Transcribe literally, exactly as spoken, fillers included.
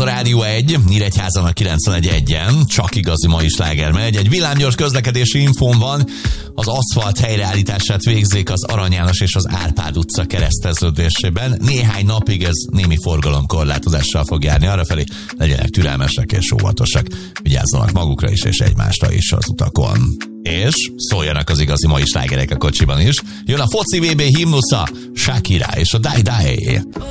a Rádió egy, Nyíregyházan a kilencvenegy egyen, csak igazi mai sláger megy. Egy villámgyors közlekedési infón van, az aszfalt helyreállítását végzik az Arany János és az Árpád utca kereszteződésében. Néhány napig ez némi forgalomkorlátozással fog járni arrafelé. Legyenek türelmesek és óvatosak, vigyázzanak magukra is és egymásra is az utakon. És szóljanak az igazi mai slágerek a kocsiban is. Jön a foci vé bé himnusza, Shakira és a Die Die.